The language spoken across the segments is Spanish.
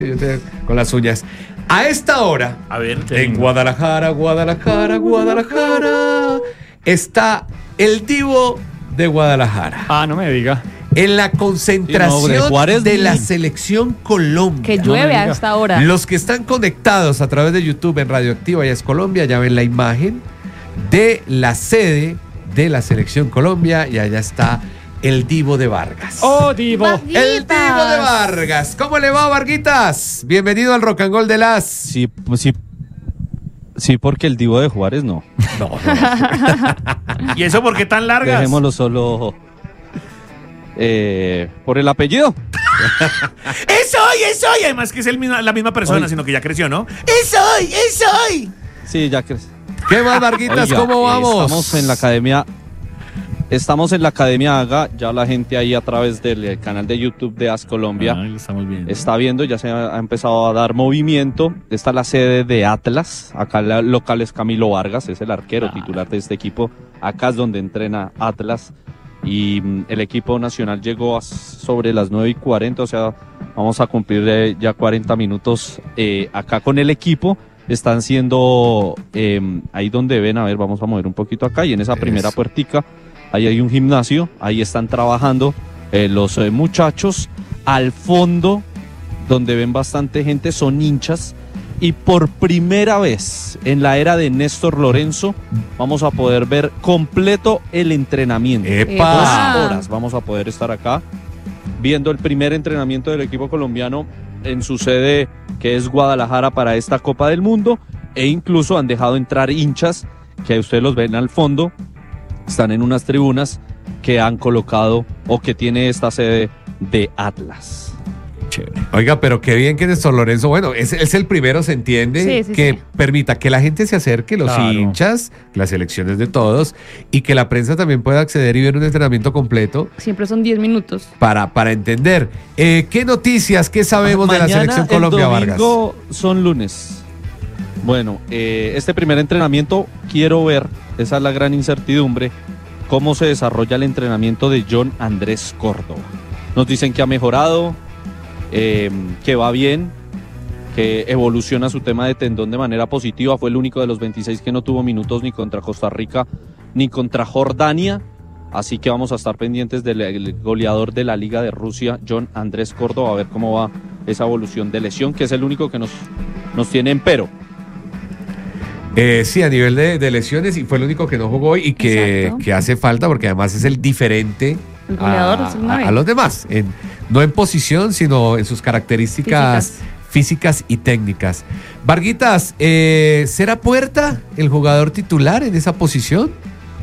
Con las uñas. A esta hora, A ver, en Guadalajara, está el Divo de Guadalajara. Ah, no me diga. En la concentración de la selección Colombia. Que llueve a esta hora. Los que están conectados a través de YouTube en Radioactiva y Es Colombia ya ven la imagen de la sede de la selección Colombia y allá está el Divo de Vargas. ¡Oh, Divo! Varguitas. El Divo de Vargas. ¿Cómo le va, Varguitas? Bienvenido al Rock and Roll de las... Sí, pues sí, porque el Divo de Juárez no. No. ¿Y eso por qué tan largas? Dejémoslo solo por el apellido. ¡Es hoy! Además que es la misma persona, sino que ya creció, ¿no? ¡Es hoy! Sí, ya que... ¿Qué más, Varguitas? Oiga, ¿Cómo vamos? Estamos en la Academia AGA, ya la gente ahí a través del canal de YouTube de AS Colombia Lo estamos viendo. está viendo, ya se ha empezado a dar movimiento. Esta es la sede de Atlas, acá el local es Camilo Vargas, es el arquero titular de este equipo. Acá es donde entrena Atlas y el equipo nacional llegó sobre las 9:40, o sea, vamos a cumplir ya 40 minutos acá con el equipo. Están siendo ahí donde ven, a ver, vamos a mover un poquito acá y en esa primera puertica. Ahí hay un gimnasio, ahí están trabajando los muchachos. Al fondo, donde ven bastante gente, son hinchas. Y por primera vez en la era de Néstor Lorenzo, vamos a poder ver completo el entrenamiento. ¡Epa! 2 horas vamos a poder estar acá viendo el primer entrenamiento del equipo colombiano en su sede, que es Guadalajara, para esta Copa del Mundo. E incluso han dejado entrar hinchas, que ustedes los ven al fondo. Están en unas tribunas que han colocado o que tiene esta sede de Atlas. Chévere. Oiga, pero qué bien que Néstor Lorenzo, bueno, es el primero, se entiende, Sí, que sí. permita que la gente se acerque, los Claro. hinchas, las elecciones de todos, y que la prensa también pueda acceder y ver un entrenamiento completo Siempre son 10 minutos. para entender. ¿Qué noticias, qué sabemos de la selección Colombia, Vargas? Domingo son lunes. Bueno, este primer entrenamiento quiero ver, esa es la gran incertidumbre, cómo se desarrolla el entrenamiento de John Andrés Córdoba. Nos dicen que ha mejorado, que va bien, que evoluciona su tema de tendón de manera positiva. Fue el único de los 26 que no tuvo minutos ni contra Costa Rica ni contra Jordania. Así que vamos a estar pendientes del goleador de la Liga de Rusia, John Andrés Córdoba, a ver cómo va esa evolución de lesión, que es el único que nos tiene en pero. Sí, a nivel de lesiones, y fue el único que no jugó y que hace falta, porque además es el diferente El goleador es el 9. a los demás, no en posición, sino en sus características físicas y técnicas. Varguitas, ¿será Puerta el jugador titular en esa posición?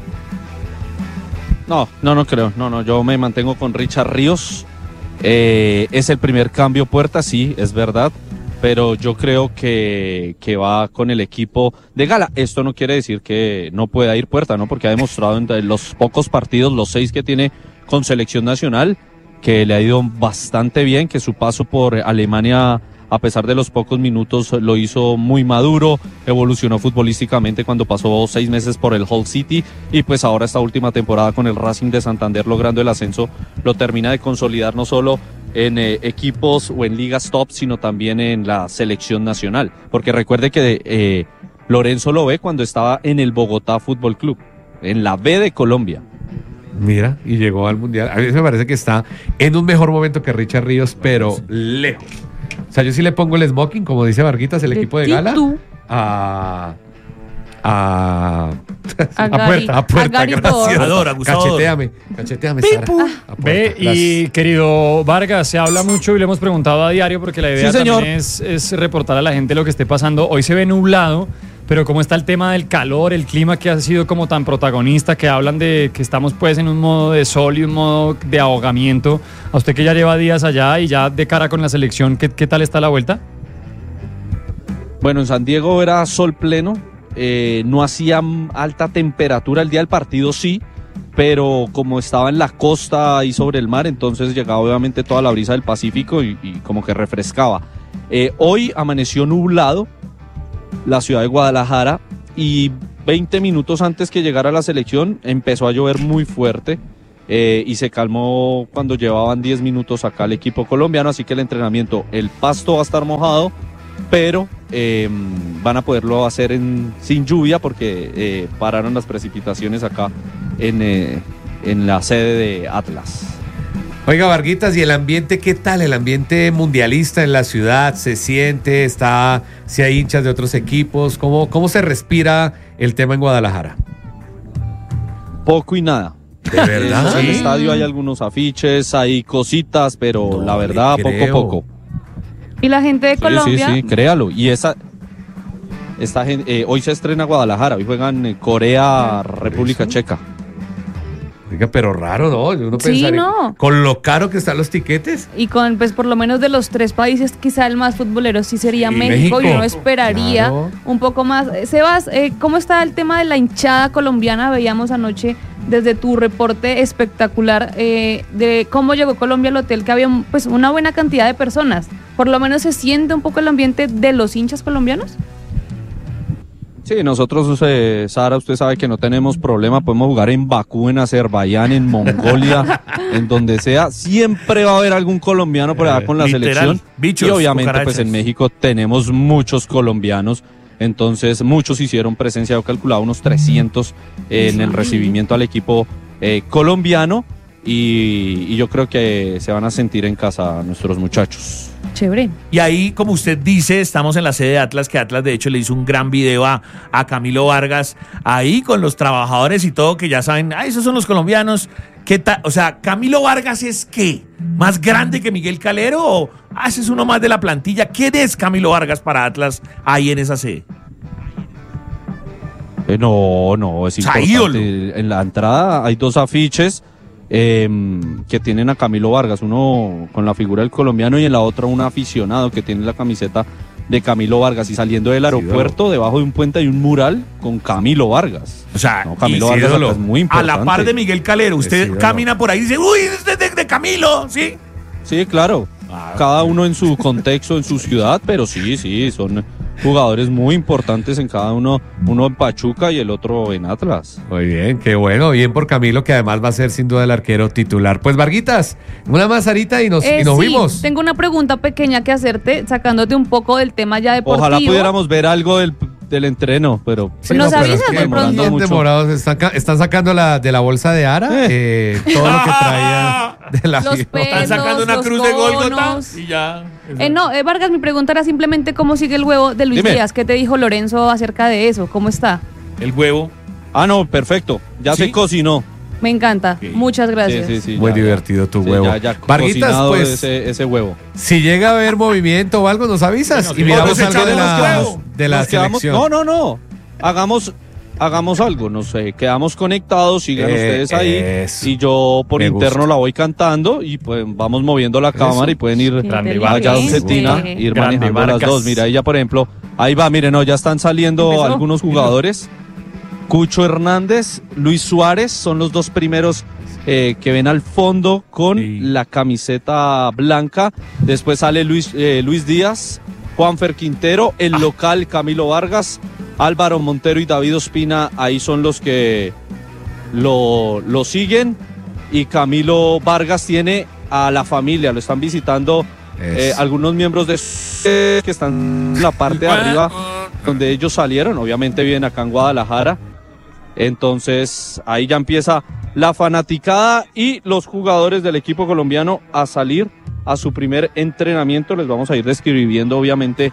No creo. No, yo me mantengo con Richard Ríos. Es el primer cambio Puerta, sí, es verdad. Pero yo creo que va con el equipo de gala. Esto no quiere decir que no pueda ir Puerta, ¿no? Porque ha demostrado en los pocos partidos, los 6 que tiene con selección nacional, que le ha ido bastante bien, que su paso por Alemania, a pesar de los pocos minutos, lo hizo muy maduro, evolucionó futbolísticamente cuando pasó 6 meses por el Hull City y pues ahora esta última temporada con el Racing de Santander logrando el ascenso, lo termina de consolidar no solo en equipos o en ligas top, sino también en la selección nacional, porque recuerde que Lorenzo lo ve cuando estaba en el Bogotá Fútbol Club, en la B de Colombia. Mira, y llegó al Mundial. A mí me parece que está en un mejor momento que Richard Ríos, pero lejos. O sea, yo sí le pongo el smoking, como dice Varguitas, el equipo de gala, a Puerta, Gary gracias. Agusador. Cacheteame, Sara. A Puerta, Ve, y querido Vargas, se habla mucho y le hemos preguntado a diario porque la idea Sí, señor. también es reportar a la gente lo que esté pasando. Hoy se ve nublado, pero cómo está el tema del calor, el clima que ha sido como tan protagonista, que hablan de que estamos pues en un modo de sol y un modo de ahogamiento. A usted que ya lleva días allá y ya de cara con la selección, ¿qué tal está la vuelta? Bueno, en San Diego era sol pleno, no hacía alta temperatura el día del partido, sí, pero como estaba en la costa y sobre el mar, entonces llegaba obviamente toda la brisa del Pacífico y como que refrescaba. Hoy amaneció nublado la ciudad de Guadalajara y 20 minutos antes que llegara la selección empezó a llover muy fuerte. y se calmó cuando llevaban 10 minutos acá el equipo colombiano, así que el entrenamiento, el pasto va a estar mojado, pero van a poderlo hacer sin lluvia porque pararon las precipitaciones acá en la sede de Atlas. Oiga, Varguitas, ¿y el ambiente qué tal? El ambiente mundialista en la ciudad, ¿se siente? Si hay hinchas de otros equipos, ¿cómo se respira el tema en Guadalajara? Poco y nada. ¿De verdad? En el estadio hay algunos afiches, hay cositas, pero No la verdad, le creo. poco. Y la gente de Colombia. Sí, créalo. Y esta gente, hoy se estrena Guadalajara, hoy juegan Corea, República Checa. Oiga, pero raro, ¿no? Uno Sí, pensaría, no. con lo caro que están los tiquetes. Y con, pues por lo menos de los 3 países, quizá el más futbolero sí sería Sí, México, y México. uno esperaría Claro. un poco más. Sebas, ¿cómo está el tema de la hinchada colombiana? Veíamos anoche desde tu reporte espectacular de cómo llegó Colombia al hotel, que había pues una buena cantidad de personas. Por lo menos se siente un poco el ambiente de los hinchas colombianos. Sí, nosotros, Sara, usted sabe que no tenemos problema, podemos jugar en Bakú, en Azerbaiyán, en Mongolia, en donde sea, siempre va a haber algún colombiano por allá con la Literal, selección. bichos, y obviamente cucarachas. pues en México tenemos muchos colombianos, entonces muchos hicieron presencia, yo calculaba unos 300 en el recibimiento al equipo colombiano, y yo creo que se van a sentir en casa nuestros muchachos. Chévere. Y ahí, como usted dice, estamos en la sede de Atlas, que Atlas de hecho le hizo un gran video a Camilo Vargas, ahí con los trabajadores y todo, que ya saben, esos son los colombianos. ¿Qué tal? O sea, ¿Camilo Vargas es qué? ¿Más grande que Miguel Calero? ¿O ese es uno más de la plantilla? ¿Quién es Camilo Vargas para Atlas ahí en esa sede? No, es sea, importante. ídolo. En la entrada hay 2 afiches que tienen a Camilo Vargas, uno con la figura del colombiano y en la otra un aficionado que tiene la camiseta de Camilo Vargas, y saliendo del aeropuerto, debajo de un puente hay un mural con Camilo Vargas. O sea, No, Camilo y Vargas ídolo. acá es muy A importante. la par de Miguel Calero, Es usted ídolo. camina por ahí y dice, uy, este es de Camilo, ¿sí? Sí, claro. Cada uno en su contexto, en su ciudad, pero sí, son jugadores muy importantes en cada uno en Pachuca y el otro en Atlas. Muy bien, qué bueno. Bien por Camilo, que además va a ser sin duda el arquero titular. Pues, Varguitas, una más, Sarita, y nos Sí, vimos. tengo una pregunta pequeña que hacerte, sacándote un poco del tema ya deportivo. Ojalá pudiéramos ver algo del entreno, pero Sí, Nos pero avisas es que de pronto. bien demorados. Están sacando de la bolsa de Ara todo lo que traía de la Los vida. pelos, Están sacando una los cruz de Gólgota conos. y ya. No, Vargas, mi pregunta era simplemente cómo sigue el huevo de Luis Dime. Díaz. ¿Qué te dijo Lorenzo acerca de eso? ¿Cómo está? El huevo. No, perfecto. Ya ¿Sí? se cocinó. Me encanta. Ok. Muchas gracias. Sí, Muy ya, divertido tu sí, huevo. ya Varguitas, cocinado pues, ese huevo. si llega a haber movimiento o algo, nos avisas Bueno, y miramos nosotros algo de echaremos la, huevo. de la Nos quedamos- selección. No. Hagamos algo, no sé, quedamos conectados, sigan ustedes ahí eso. y yo por Me interno gusta. la voy cantando y pues vamos moviendo la cámara y pueden ir Qué Grande allá donde inteligente. Tina, ir Grande manejando las Vargas. dos. Mira, ahí ya por ejemplo, ahí va, miren, ya están saliendo Empezó. algunos jugadores. Cucho Hernández, Luis Suárez son los 2 primeros que ven al fondo con Sí. la camiseta blanca. Después sale Luis Díaz, Juanfer Quintero, el local Camilo Vargas, Álvaro Montero y David Ospina, ahí son los que lo siguen. Y Camilo Vargas tiene a la familia, lo están visitando Eso. algunos miembros de que están en la parte de arriba donde ellos salieron, obviamente viven acá en Guadalajara. Entonces ahí ya empieza la fanaticada y los jugadores del equipo colombiano a salir a su primer entrenamiento. Les vamos a ir describiendo obviamente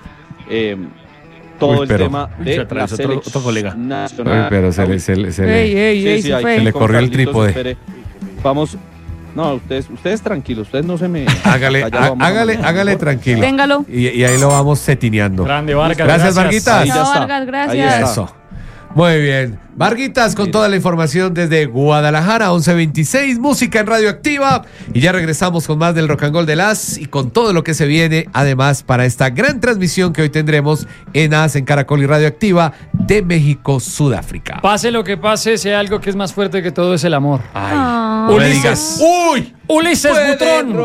todo Uy, pero- el tema Uy, de se la atravesó selección otro colega. nacional. Uy, pero se le Ey, ey, ey, Sí, se ahí fue. se le con corrió el Carlitos, trípode. espere. Vamos. No, ustedes tranquilos, ustedes no se me. Hágale, Acá ya lo vamos a manejar hágale mejor. tranquilo. Téngalo. Y ahí lo vamos setineando. Grande Vargas. Gracias, Varguitas. Ahí ya Chao, está. Vargas, Ahí gracias. está. Eso. Muy bien. Varguitas con toda la información desde Guadalajara, 11:26, música en Radioactiva. Y ya regresamos con más del Rock and Roll de Las y con todo lo que se viene, además, para esta gran transmisión que hoy tendremos en AS, en Caracol y Radioactiva, de México, Sudáfrica. Pase lo que pase, sea algo que es más fuerte que todo es el amor. Ay, Ah. no me Ulises. digas. ¡Uy! Ulises Puede, Butrón.